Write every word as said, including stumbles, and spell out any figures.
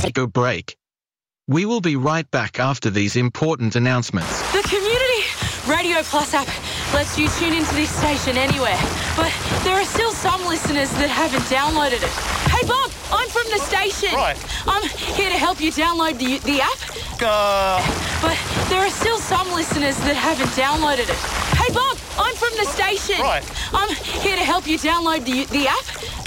take a break. We will be right back after these important announcements. The Community Radio Plus app lets you tune into this station anywhere, but there are still some listeners that haven't downloaded it. Hey Bob, I'm from the station. Right. I'm here to help you download the the app. Uh... But there are still some listeners that haven't downloaded it. Hey Bob, I'm from the station. Right. I'm here to help you download the the app.